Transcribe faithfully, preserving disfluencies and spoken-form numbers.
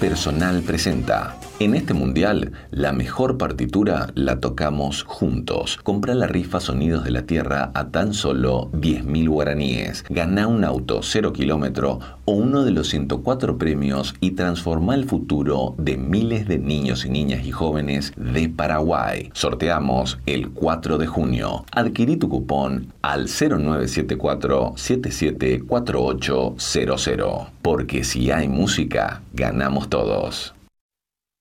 Personal presenta. En este mundial, la mejor partitura la tocamos juntos. Comprá la rifa Sonidos de la Tierra a tan solo diez mil guaraníes. Ganá un auto cero kilómetro o uno de los ciento cuatro premios y transformá el futuro de miles de niños y niñas y jóvenes de Paraguay. Sorteamos el cuatro de junio. Adquirí tu cupón al cero nueve siete cuatro siete siete cuatro ocho cero cero. Porque si hay música, ganamos todos.